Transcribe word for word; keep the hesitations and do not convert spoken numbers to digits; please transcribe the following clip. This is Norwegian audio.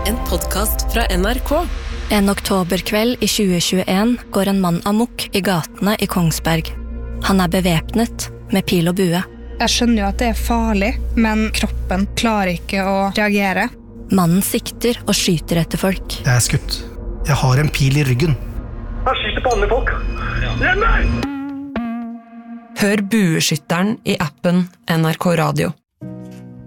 En podcast fra N R K. En oktoberkveld i tjue tjueen går en mann amok i gatene i Kongsberg. Han er bevæpnet med pil og bue. Jeg skjønner jo at det er farlig, men kroppen klarer ikke å reagere. Mannen sikter og skyter etter folk. Jeg er skutt. Jeg har en pil i ryggen. Han skyter på andre folk. Hjem meg! Hør Bueskytteren i appen N R K Radio.